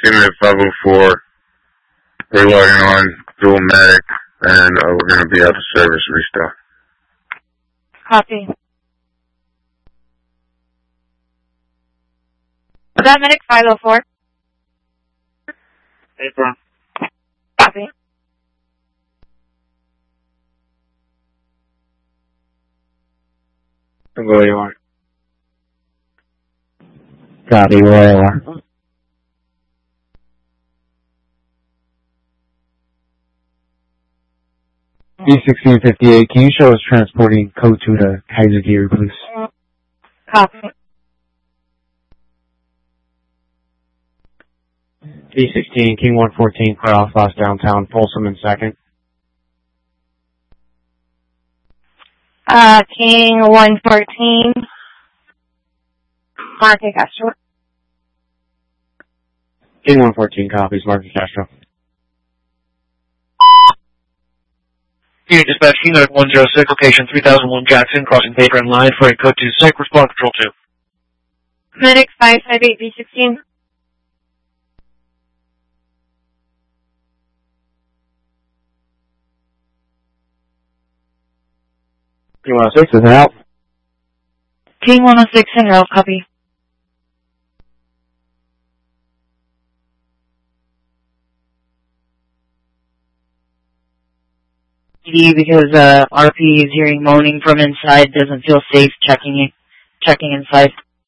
unit 504. We're logging on dual medic, and we're going to be out of service restart. Copy. Was that medic 504? April. Copy. I'll go where you are. Copy, where you are. B1658, can you show us transporting code 2 to Kaiser Gear, please? Copy. B16, King 114, clear off lost downtown, Folsom in second. King 114. Marque Castro. King 114 copies, Marque Castro. Unit dispatch, King 106, location 3001 Jackson, crossing Baker and Line for a code 2 psych, respond control 2. Medic 558 B16. King 106 is out. King 106 en route, copy. Because RP is hearing moaning from inside, doesn't feel safe checking inside.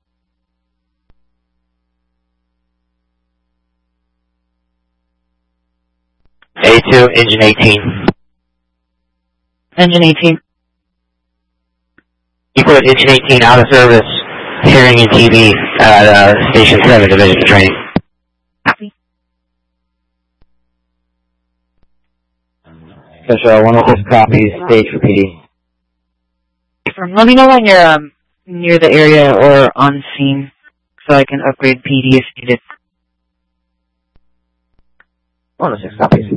A2, engine 18. Engine 18. You put engine 18 out of service, hearing in TV at Station 7 Division of Training. Copy. Special 106 copies, stage for PD. Let me know when you're near the area or on scene, so I can upgrade PD if needed. 106 copies.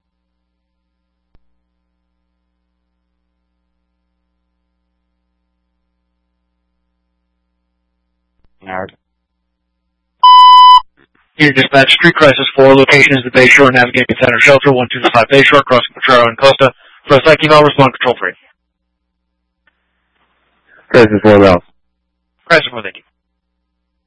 Unit dispatch, Street Crisis 4, location is the Bayshore Navigate Center Shelter, 125 Bayshore, crossing Potrero and Costa. For a psych eval, respond control 3. Crisis 4 Ralph. Crisis 4, thank you.